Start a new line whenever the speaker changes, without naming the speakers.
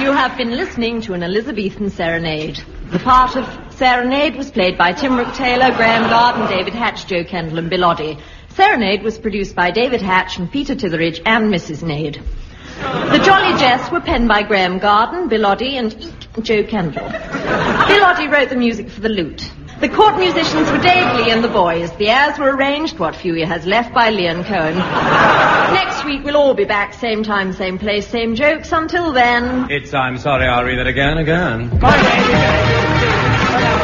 You have been listening to an Elizabethan serenade. The part of serenade was played by Tim Brooke-Taylor, Graham Garden, David Hatch, Joe Kendall and Bill Oddie. Serenade was produced by David Hatch and Peter Titheridge and Mrs. Nade. The Jolly Jess were penned by Graham Garden, Bill Oddie and Joe Kendall. Bill Oddie wrote the music for the lute. The court musicians were Dave Lee and the boys. The airs were arranged, What Few You Has Left, by Leon Cohen. Next week we'll all be back, same time, same place, same jokes. Until then...
I'm sorry, I'll read it again.
Bye, ladies.